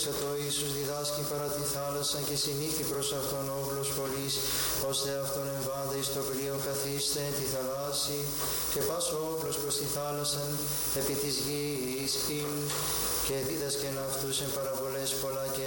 εξατό Ιησούς διδάσκει παρά τη θάλασσα και συνήθι προς αυτόν όπλος πολλής, ώστε αυτόν εμβάδε εις το πλοίο καθίστε εν τη θαλάσση και πάσο όπλος προς τη θάλασσαν επί της γης και δίδασκεν αυτούς εν παραβολές πολλά και